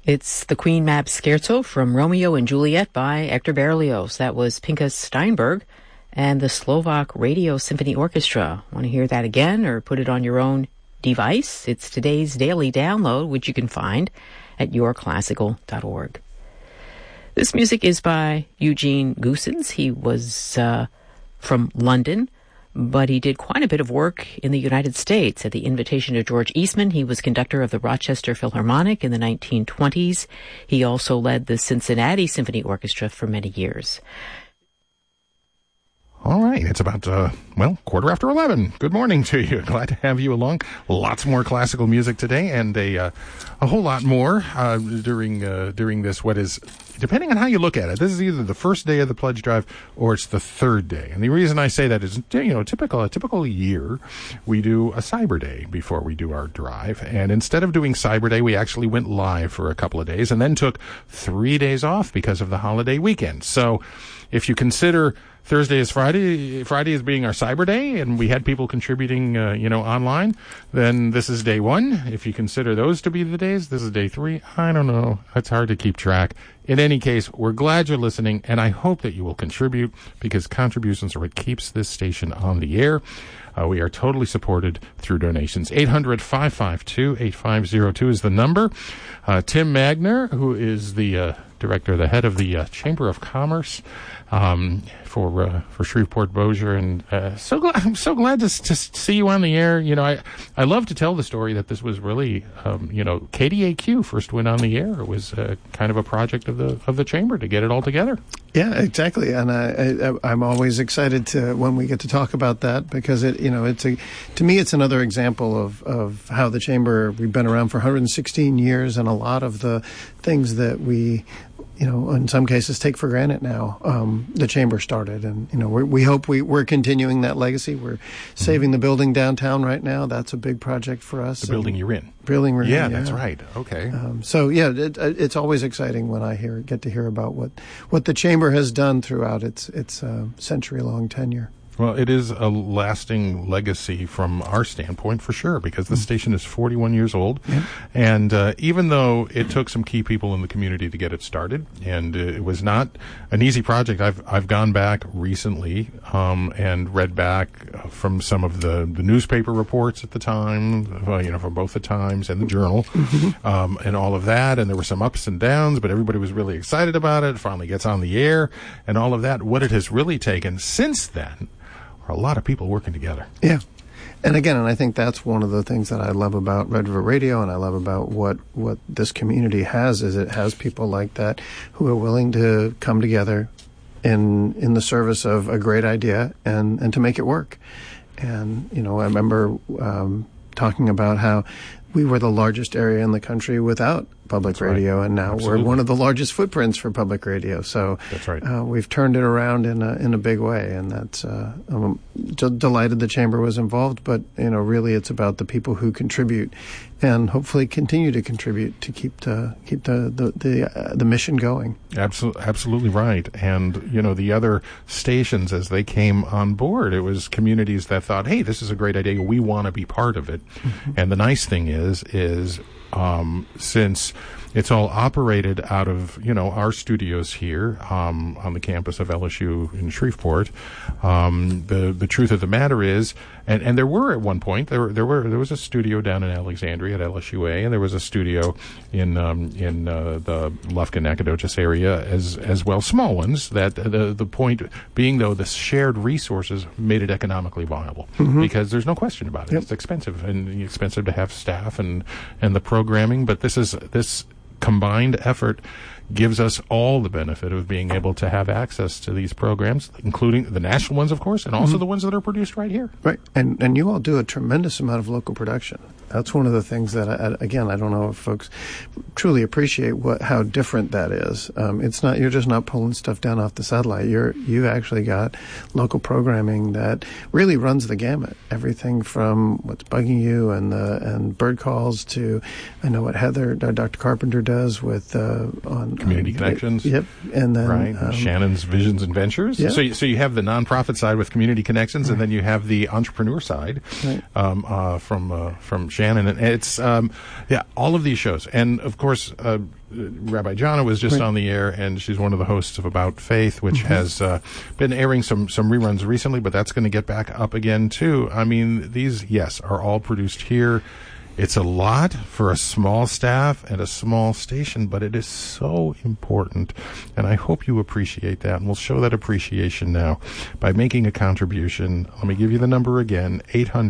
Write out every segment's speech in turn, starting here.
It's the Queen Mab Scherzo from Romeo and Juliet by Hector Berlioz. That was Pinka Steinberg and the Slovak Radio Symphony Orchestra. Want to hear that again or put it on your own device? It's today's daily download, which you can find at yourclassical.org. This music is by Eugene Goossens. He was from London, but he did quite a bit of work in the United States. At the invitation of George Eastman, he was conductor of the Rochester Philharmonic in the 1920s. He also led the Cincinnati Symphony Orchestra for many years. All right, it's about, 11:15. Good morning to you. Glad to have you along. Lots more classical music today, and a whole lot more during this, what is, depending on how you look at it, this is either the first day of the pledge drive or it's the third day. And the reason I say that is, a typical year, we do a Cyber Day before we do our drive. And instead of doing Cyber Day, we actually went live for a couple of days and then took 3 days off because of the holiday weekend. So if you consider Thursday is Friday is being our Cyber Day, and we had people contributing, online, then this is day one. If you consider those to be the days, this is day 3. I don't know. It's hard to keep track. In any case, we're glad you're listening, and I hope that you will contribute, because contributions are what keeps this station on the air. We are totally supported through donations. 800-552-8502 is the number. Tim Magner, who is the director, the head of the Chamber of Commerce for Shreveport Bossier, and I'm so glad to see you on the air. I love to tell the story that this was really KDAQ first went on the air. It was kind of a project of the chamber to get it all together. Yeah, exactly, and I'm always excited when we get to talk about that, because to me it's another example of how the chamber, we've been around for 116 years, and a lot of the things that we in some cases take for granted now, the chamber started, and we hope we're continuing that legacy. We're saving the building downtown right now. That's a big project for us. The building you're in. Building we're in. Yeah, that's right. Okay. It's always exciting when I get to hear about what the chamber has done throughout its century-long tenure. Well, it is a lasting legacy from our standpoint, for sure, because the station is 41 years old. Yeah. And even though it took some key people in the community to get it started, and it was not an easy project, I've gone back recently and read back from some of the newspaper reports at the time, from both the Times and the Journal, and all of that. And there were some ups and downs, but everybody was really excited about it. It finally gets on the air and all of that. What it has really taken since then are a lot of people working together. Yeah. And I think that's one of the things that I love about Red River Radio, and I love about what this community has, is it has people like that who are willing to come together in the service of a great idea and to make it work. And, I remember talking about how we were the largest area in the country without public radio, and now we're one of the largest footprints for public radio. So that's right. We've turned it around in a big way, and that's I'm delighted the chamber was involved. But really, it's about the people who contribute, and hopefully continue to contribute to keep the mission going. Absolutely right. And the other stations, as they came on board, it was communities that thought, hey, this is a great idea, we want to be part of it. And the nice thing is since it's all operated out of, our studios here on the campus of LSU in Shreveport, the truth of the matter is, and there were at one point, there was a studio down in Alexandria at LSUA, and there was a studio in the Lufkin, Nacogdoches area as well, small ones, that the point being, though, the shared resources made it economically viable, because there's no question about it. Yep. It's expensive to have staff and the programming, but this combined effort gives us all the benefit of being able to have access to these programs, including the national ones, of course, and also the ones that are produced right here. Right. And you all do a tremendous amount of local production. That's one of the things that, I don't know if folks truly appreciate how different that is. It's not, you're just not pulling stuff down off the satellite. You actually got local programming that really runs the gamut. Everything from What's Bugging You and Bird Calls to, I know what Dr. Carpenter does with on Community Connections. Yep, and then right, Shannon's Visions and Ventures. Yeah. So you have the nonprofit side with Community Connections, and then you have the entrepreneur side from Shannon. And it's all of these shows, and of course. Rabbi Jana was just on the air, and she's one of the hosts of About Faith, which has been airing some reruns recently, but that's going to get back up again, too. I mean, these, yes, are all produced here. It's a lot for a small staff and a small station, but it is so important, and I hope you appreciate that, and we'll show that appreciation now by making a contribution. Let me give you the number again,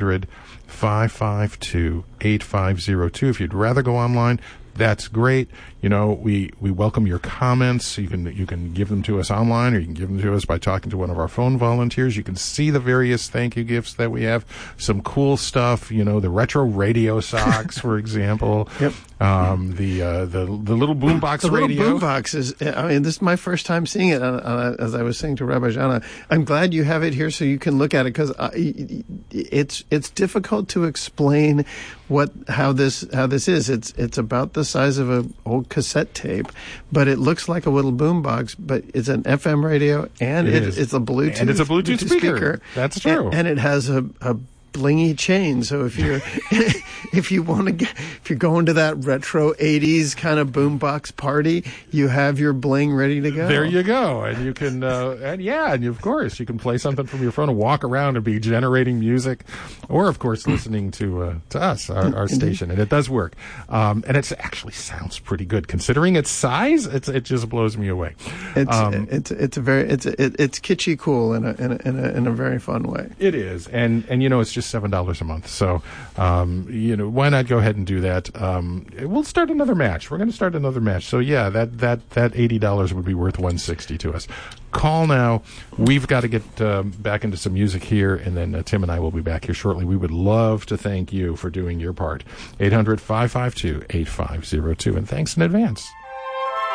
800-552-8502. If you'd rather go online, that's great. You know, we welcome your comments. You can give them to us online, or you can give them to us by talking to one of our phone volunteers. You can see the various thank you gifts that we have. Some cool stuff, you know, the retro radio socks, for example. Yep. The little boombox radio. The little boombox is. I mean, this is my first time seeing it. As I was saying to Rabbi Jana, I'm glad you have it here so you can look at it, because it's difficult to explain how this is. It's about the size of an old cassette tape, but it looks like a little boombox. But it's an FM radio, and it's a Bluetooth. And it's a Bluetooth speaker. That's true. And it has a blingy chain. So if you're if you're going to that retro 80s kind of boombox party, you have your bling ready to go. There you go. And you can and of course you can play something from your phone and walk around and be generating music, or of course listening to us, our station. And it does work. And it actually sounds pretty good considering its size. It just blows me away. It's kitschy cool in a very fun way. It is. And you know, it's just $7 a month. So, why not go ahead and do that? We'll start another match. We're going to start another match. So yeah, that $80 would be worth $160 to us. Call now. We've got to get back into some music here, and then Tim and I will be back here shortly. We would love to thank you for doing your part. 800-552-8502, and thanks in advance.